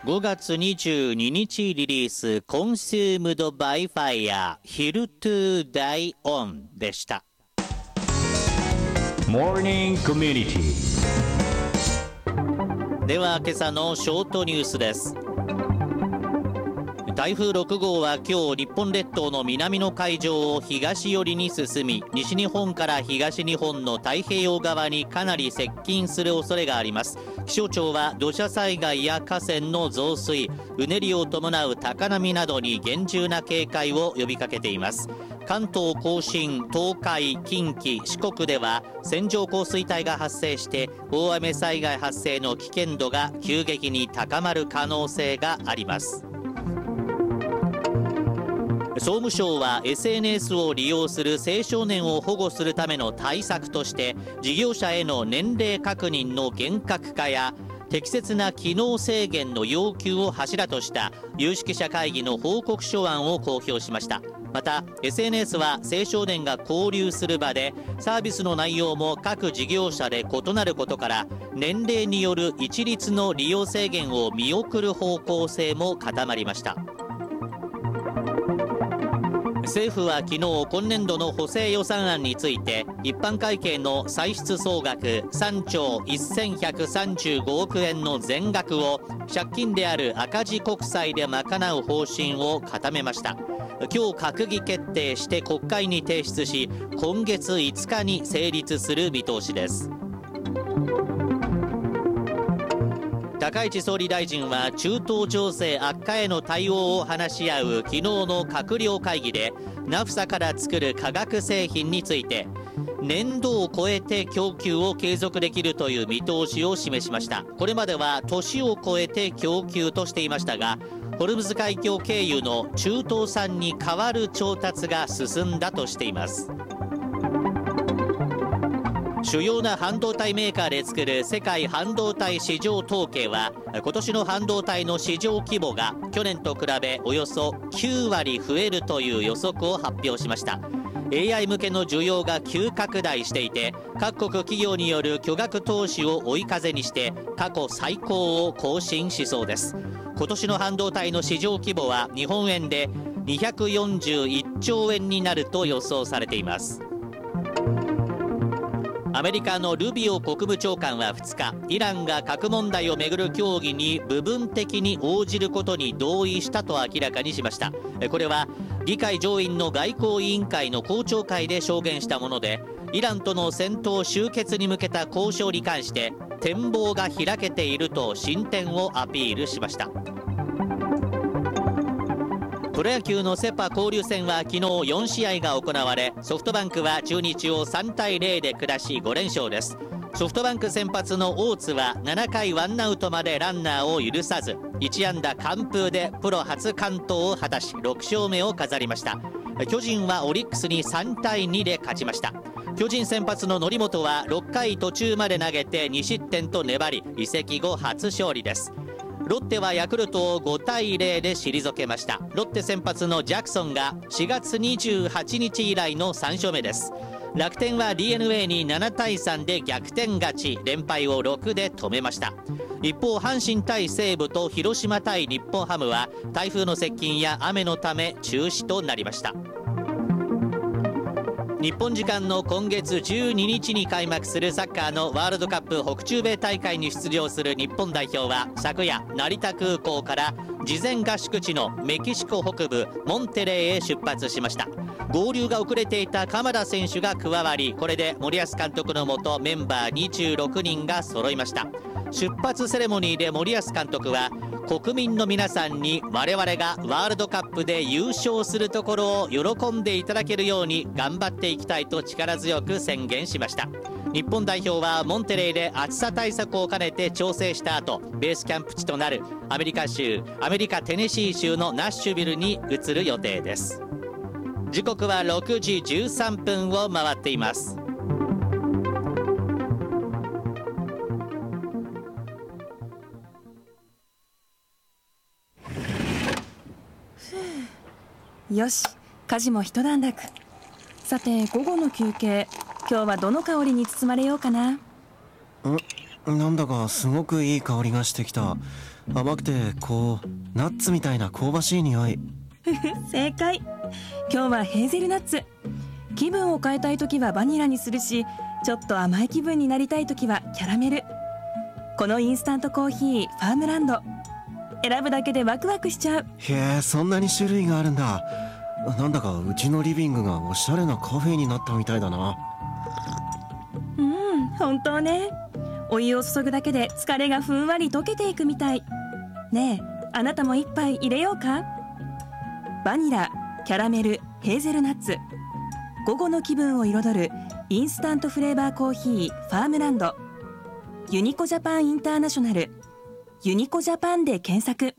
5月22日リリース Consumed by Fire Hill to Die On でした。 Morning Community。 では今朝のショートニュースです。台風6号は今日日本列島の南の海上を東寄りに進み、西日本から東日本の太平洋側にかなり接近する恐れがあります。気象庁は土砂災害や河川の増水、うねりを伴う高波などに厳重な警戒を呼びかけています。関東甲信、東海、近畿、四国では線状降水帯が発生して大雨災害発生の危険度が急激に高まる可能性があります。総務省は SNS を利用する青少年を保護するための対策として、事業者への年齢確認の厳格化や適切な機能制限の要求を柱とした有識者会議の報告書案を公表しました。また SNS は青少年が交流する場で、サービスの内容も各事業者で異なることから、年齢による一律の利用制限を見送る方向性も固まりました。政府は昨日、今年度の補正予算案について、一般会計の歳出総額3兆1135億円の全額を借金である赤字国債で賄う方針を固めました。今日閣議決定して国会に提出し、今月5日に成立する見通しです。高市総理大臣は中東情勢悪化への対応を話し合う昨日の閣僚会議で、ナフサから作る化学製品について年度を超えて供給を継続できるという見通しを示しました。これまでは年を超えて供給としていましたが、ホルムズ海峡経由の中東産に代わる調達が進んだとしています。主要な半導体メーカーで作る世界半導体市場統計は、今年の半導体の市場規模が去年と比べおよそ9割増えるという予測を発表しました。 AI 向けの需要が急拡大していて、各国企業による巨額投資を追い風にして過去最高を更新しそうです。今年の半導体の市場規模は日本円で241兆円になると予想されています。アメリカのルビオ国務長官は2日、イランが核問題をめぐる協議に部分的に応じることに同意したと明らかにしました。これは議会上院の外交委員会の公聴会で証言したもので、イランとの戦闘終結に向けた交渉に関して展望が開けていると進展をアピールしました。プロ野球のセ・パ交流戦は昨日4試合が行われ、ソフトバンクは中日を3対0で下し5連勝です。ソフトバンク先発の大津は7回ワンアウトまでランナーを許さず1安打完封でプロ初完投を果たし6勝目を飾りました。巨人はオリックスに3対2で勝ちました。巨人先発の則本は6回途中まで投げて2失点と粘り、移籍後初勝利です。ロッテはヤクルトを5対0で退けました。ロッテ先発のジャクソンが4月28日以来の3勝目です。楽天は DNA に7対3で逆転勝ち、連敗を6で止めました。一方、阪神対西武と広島対日本ハムは台風の接近や雨のため中止となりました。日本時間の今月12日に開幕するサッカーのワールドカップ北中米大会に出場する日本代表は昨夜、成田空港から事前合宿地のメキシコ北部モンテレーへ出発しました。合流が遅れていた鎌田選手が加わり、これで森保監督のもとメンバー26人が揃いました。出発セレモニーで森保監督は、国民の皆さんに我々がワールドカップで優勝するところを喜んでいただけるように頑張っていきたいと力強く宣言しました。日本代表はモンテレーで暑さ対策を兼ねて調整した後、ベースキャンプ地となるアメリカテネシー州のナッシュビルに移る予定です。時刻は6時13分を回っています。 よし、家事も一段落。さて、午後の休憩、今日はどの香りに包まれようかな。 なんだかすごくいい香りがしてきた。甘くてナッツみたいな香ばしい匂い。 正解。今日はヘーゼルナッツ。気分を変えたいときはバニラにするし、ちょっと甘い気分になりたいときはキャラメル。このインスタントコーヒーファームランド、選ぶだけでワクワクしちゃう。 へえ、そんなに種類があるんだ。なんだかうちのリビングがおしゃれなカフェになったみたいだな。 本当ね。お湯を注ぐだけで疲れがふんわり溶けていくみたい。ねえ、あなたも一杯入れようか。バニラ、キャラメル、ヘーゼルナッツ、午後の気分を彩るインスタントフレーバーコーヒーファームランド。ユニコジャパンインターナショナル、ユニコジャパンで検索。